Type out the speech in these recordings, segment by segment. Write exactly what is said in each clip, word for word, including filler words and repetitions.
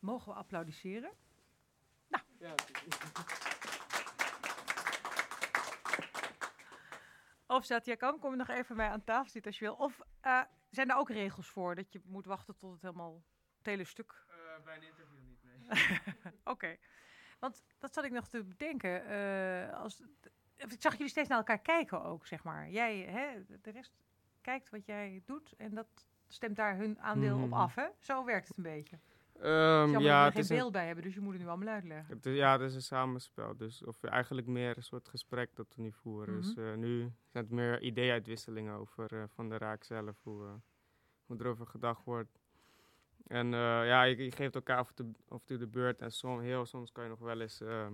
Mogen we applaudisseren? Nou. Ja, of Satyakam, kom je nog even bij aan tafel zitten als je wil. Of uh, zijn er ook regels voor dat je moet wachten tot het helemaal het hele stuk... Uh, bij een interview niet, nee. Oké. Okay. Want dat zat ik nog te bedenken. Uh, als, ik zag jullie steeds naar elkaar kijken ook, zeg maar. Jij, hè, de rest kijkt wat jij doet en dat stemt daar hun aandeel mm-hmm. op af, hè? Zo werkt het een beetje. Um, dus ja, er het geen is beeld een, bij hebben, dus je moet het nu allemaal uitleggen. Het is, ja, het is een samenspel. Dus, of eigenlijk meer een soort gesprek dat we nu voeren. Mm-hmm. Dus uh, nu zijn het meer idee-uitwisselingen over uh, Van der Raak zelf, hoe, uh, hoe er over gedacht wordt. En uh, ja, je, je geeft elkaar af en toe, af en toe de beurt en som, heel soms kan je nog wel eens uh,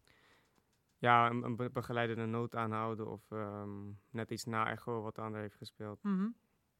ja, een, een begeleidende noot aanhouden of um, net iets na-echo wat de ander heeft gespeeld. Mm-hmm.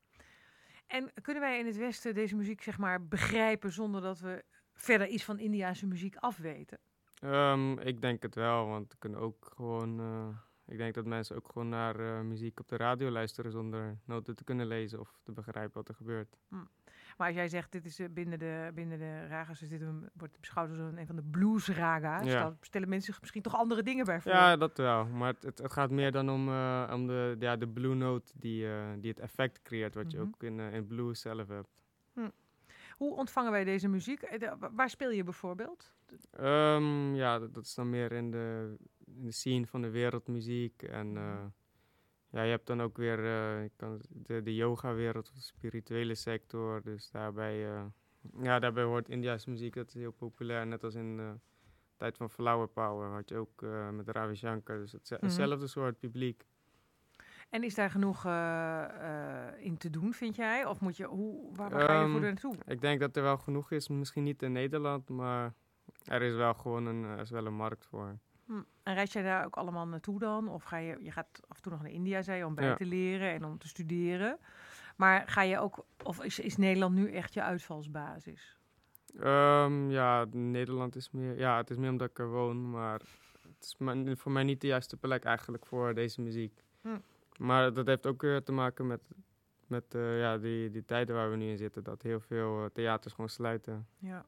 En kunnen wij in het Westen deze muziek zeg maar begrijpen zonder dat we verder iets van Indiase muziek afweten? Um, ik denk het wel, want we kunnen ook gewoon... Uh, ik denk dat mensen ook gewoon naar uh, muziek op de radio luisteren zonder noten te kunnen lezen of te begrijpen wat er gebeurt. Mm. Maar als jij zegt, dit is uh, binnen, de, binnen de raga's, dus dit een, wordt beschouwd als een, een van de blues-raga's, ja. Dan stellen mensen zich misschien toch andere dingen bij voor. Ja, dat wel. Maar het, het, het gaat meer dan om, uh, om de, ja, de blue note die, uh, die het effect creëert, wat mm-hmm. je ook in, uh, in blues zelf hebt. Hm. Hoe ontvangen wij deze muziek? De, waar speel je bijvoorbeeld? Um, ja, dat, dat is dan meer in de, in de scene van de wereldmuziek. En uh, ja, je hebt dan ook weer uh, je kan de, de yoga-wereld, de spirituele sector. Dus daarbij, uh, ja, daarbij hoort Indiase muziek, dat is heel populair. Net als in de uh, tijd van Flower Power had je ook uh, met Ravi Shankar. Dus het, mm-hmm. hetzelfde soort publiek. En is daar genoeg uh, uh, in te doen, vind jij? Of moet je, hoe, waar, waar ga je voor um, naartoe? Ik denk dat er wel genoeg is. Misschien niet in Nederland, maar er is wel gewoon een, er is wel een markt voor. Hm. En reis jij daar ook allemaal naartoe dan? Of ga je, je gaat af en toe nog naar India, zei je, om bij ja. te leren en om te studeren. Maar ga je ook, of is, is Nederland nu echt je uitvalsbasis? Um, ja, Nederland is meer, ja, het is meer omdat ik er woon, maar het is maar, voor mij niet de juiste plek eigenlijk voor deze muziek. Hm. Maar dat heeft ook weer te maken met, met uh, ja, die, die tijden waar we nu in zitten, dat heel veel uh, theaters gewoon sluiten. Ja.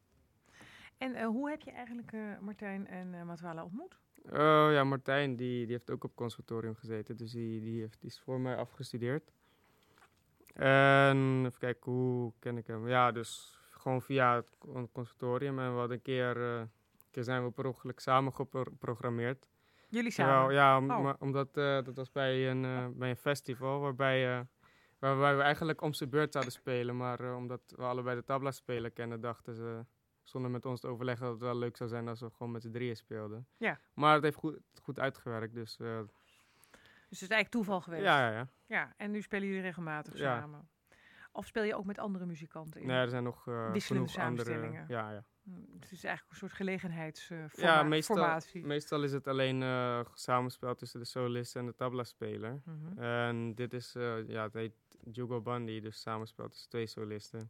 En uh, hoe heb je eigenlijk uh, Martijn en uh, Matwala ontmoet? Uh, ja, Martijn die, die heeft ook op conservatorium gezeten, dus die, die, heeft, die is voor mij afgestudeerd. En even kijken, hoe ken ik hem? Ja, dus gewoon via het conservatorium. En we hadden een keer, uh, een keer zijn we per ongeluk samen geprogrammeerd. Jullie samen? Terwijl, ja, om, oh. omdat uh, dat was bij een, uh, bij een festival waarbij, uh, waarbij we eigenlijk om zijn beurt zouden spelen. Maar uh, omdat we allebei de tabla spelen kennen, dachten ze zonder met ons te overleggen dat het wel leuk zou zijn als we gewoon met z'n drieën speelden. Ja. Maar het heeft goed, goed uitgewerkt, dus... Uh, dus het is eigenlijk toeval geweest? Ja, ja, ja. Ja, en nu spelen jullie regelmatig ja. samen? Of speel je ook met andere muzikanten in? Nee, er zijn nog uh, wisselende genoeg andere... Ja, ja. Het is eigenlijk een soort gelegenheidsformatie. Ja, meestal, meestal is het alleen uh, samenspel tussen de solist en de tabla-speler. Mm-hmm. En dit is, uh, ja, het heet Jugalbandi, dus samenspel tussen twee solisten.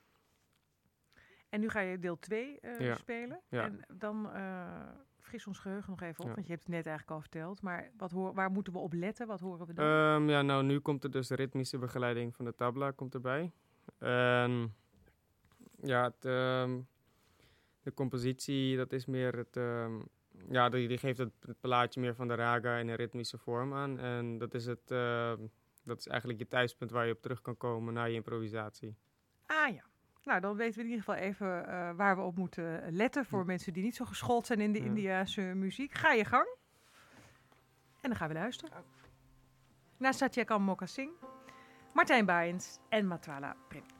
En nu ga je deel twee uh, ja. spelen. Ja. En dan uh, fris ons geheugen nog even op, ja. want je hebt het net eigenlijk al verteld. Maar wat hoor, waar moeten we op letten? Wat horen we dan? Um, ja, nou, nu komt er dus de ritmische begeleiding van de tabla komt erbij. En ja, het, um, de compositie, dat is meer het... Um, ja, die, die geeft het, het plaatje meer van de raga in een ritmische vorm aan. En dat is, het, uh, dat is eigenlijk je thuispunt waar je op terug kan komen na je improvisatie. Ah ja. Nou, dan weten we in ieder geval even uh, waar we op moeten letten voor ja. mensen die niet zo geschoold zijn in de ja. Indiase muziek. Ga je gang. En dan gaan we luisteren. Naar Satyakam Mokasing, Martijn Baijens en Matwala Prem.